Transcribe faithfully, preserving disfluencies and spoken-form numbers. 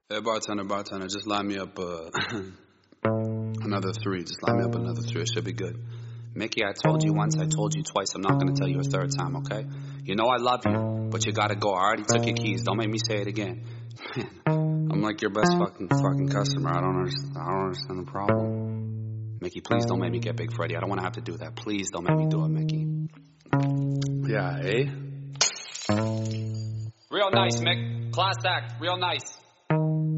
Hey, bartender, bartender, just line me up uh, another three. Just line me up another three. It should be good. Mickey, I told you once, I told you twice. I'm not going to tell you a third time, okay? You know I love you, but you got to go. I already took your keys. Don't make me say it again. Man, I'm like your best fucking fucking customer. I don't understand. I don't understand the problem. Mickey, please don't make me get Big Freddy. I don't want to have to do that. Please don't make me do it, Mickey. Yeah, eh? Real nice, Mick. Class act. Real nice.